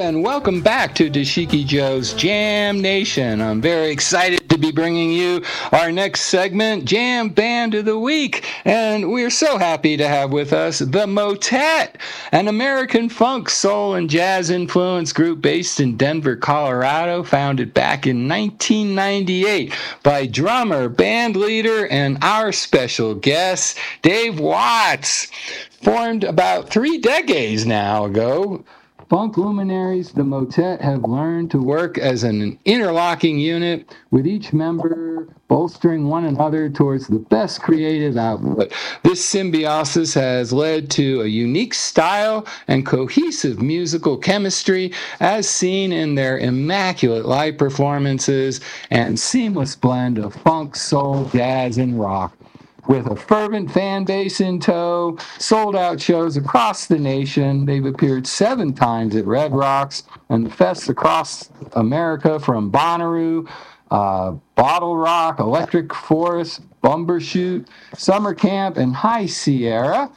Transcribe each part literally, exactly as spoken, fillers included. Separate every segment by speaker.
Speaker 1: and welcome back to Dashiki Joe's Jam Nation. I'm very excited to be bringing you our next segment, Jam Band of the Week, and we're so happy to have with us the Motet, an American funk, soul, and jazz influenced group based in Denver, Colorado, founded back in nineteen ninety-eight by drummer, band leader, and our special guest, Dave Watts. Formed about three decades now ago, funk luminaries, the Motet, have learned to work as an interlocking unit, with each member bolstering one another towards the best creative output. This symbiosis has led to a unique style and cohesive musical chemistry, as seen in their immaculate live performances and seamless blend of funk, soul, jazz, and rock. With a fervent fan base in tow, sold-out shows across the nation. They've appeared seven times at Red Rocks and fests across America, from Bonnaroo, uh, Bottle Rock, Electric Forest, Bumbershoot, Summer Camp, and High Sierra.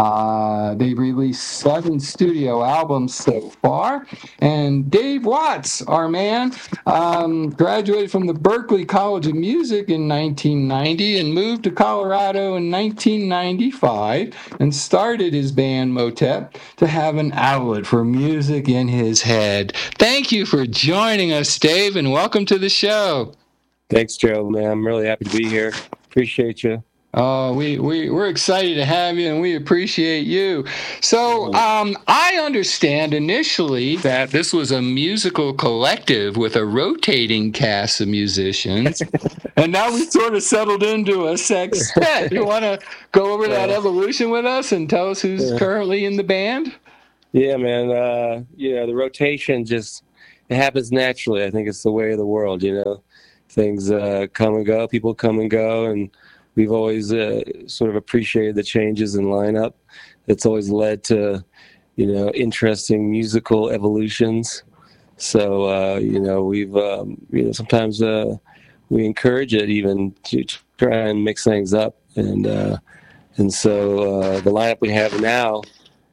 Speaker 1: Uh, they've released seven studio albums so far. And Dave Watts, our man, um, graduated from the Berklee College of Music in nineteen ninety and moved to Colorado in nineteen ninety-five and started his band Motet to have an outlet for music in his head. Thank you for joining us, Dave, and welcome to the show.
Speaker 2: Thanks, Joe, man. I'm really happy to be here. Appreciate you.
Speaker 1: Oh, we, we, we're excited to have you, and we appreciate you. So um, I understand initially that this was a musical collective with a rotating cast of musicians, and now we've sort of settled into a sextet. You want to go over that evolution with us and tell us who's yeah. currently in the band?
Speaker 2: Yeah, man. Uh, you know, the rotation just, it happens naturally. I think it's the way of the world, you know. Things uh, come and go, people come and go, and we've always uh, sort of appreciated the changes in lineup. It's always led to, you know, interesting musical evolutions. So, uh, you know, we've, um, you know, sometimes uh, we encourage it even to try and mix things up. And uh, and so uh, the lineup we have now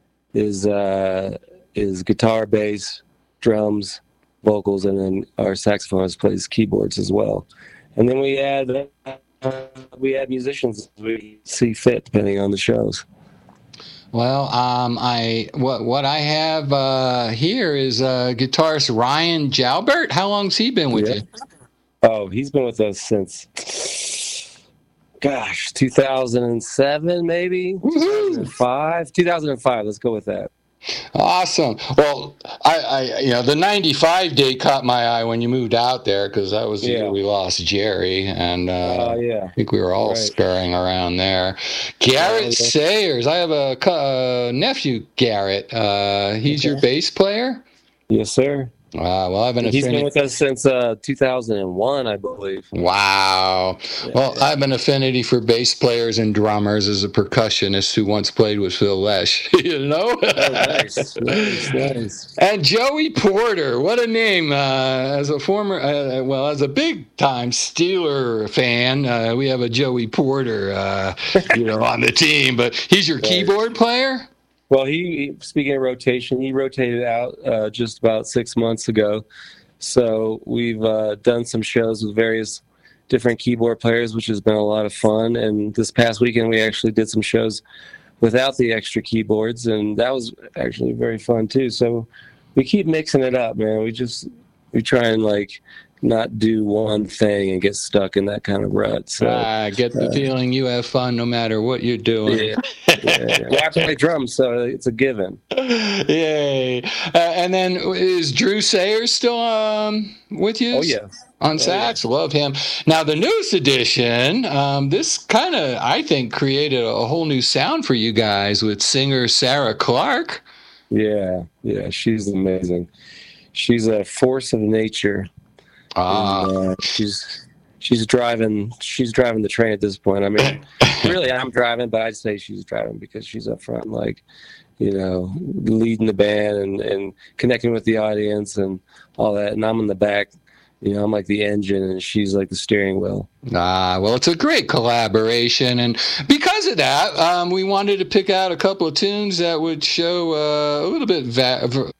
Speaker 2: is uh, is guitar, bass, drums, vocals, and then our saxophonist plays keyboards as well. And then we add... Uh, we add musicians as we see fit, depending on the shows.
Speaker 1: Well, um, I what what I have uh, here is uh, guitarist Ryan Jalbert. How long's he been with yeah. you?
Speaker 2: Oh, he's been with us since, gosh, two thousand seven, maybe? Woo-hoo! two thousand five? two thousand five, let's go with that.
Speaker 1: Awesome. Well, I, I, you know, the ninety-five date caught my eye when you moved out there, because that was the yeah. year we lost Jerry, and uh, uh, yeah. I think we were all right. scurrying around there. Garrett uh, yeah. Sayers. I have a uh, nephew, Garrett. Uh, he's okay. your bass player?
Speaker 2: Yes, sir.
Speaker 1: Uh, well, I've been
Speaker 2: He's been with us since uh, two thousand one, I believe.
Speaker 1: Wow. Yeah, well, yeah. I have an affinity for bass players and drummers as a percussionist who once played with Phil Lesh, you know?
Speaker 2: Oh, nice, nice, nice.
Speaker 1: And Joey Porter, what a name. Uh, as a former, uh, well, as a big-time Steeler fan, uh, we have a Joey Porter, uh, you know, on the team. But he's your right. keyboard player?
Speaker 2: Well, he, speaking of rotation, he rotated out uh, just about six months ago. So we've uh, done some shows with various different keyboard players, which has been a lot of fun. And this past weekend, we actually did some shows without the extra keyboards, and that was actually very fun too. So we keep mixing it up, man. We just, we try and like not do one thing and get stuck in that kind of rut. So
Speaker 1: I get the uh, feeling you have fun no matter what you're doing.
Speaker 2: Yeah, yeah, yeah. Well, I play drums, so it's a given.
Speaker 1: Yay. Uh, and then is Drew Sayers still um, with you?
Speaker 2: Oh, yeah.
Speaker 1: On sax? Oh, yeah. Love him. Now, the newest edition, um, this kind of, I think, created a whole new sound for you guys with singer Sarah Clark.
Speaker 2: Yeah, yeah, she's amazing. She's a force of nature.
Speaker 1: Ah,
Speaker 2: and, uh, she's she's driving she's driving the train at this point. I mean, really, I'm driving, but I'd say she's driving because she's up front, like, you know, leading the band and, and connecting with the audience and all that. And I'm in the back, you know, I'm like the engine, and she's like the steering wheel.
Speaker 1: Ah, well, it's a great collaboration, and because of that, um, we wanted to pick out a couple of tunes that would show uh, a little bit va-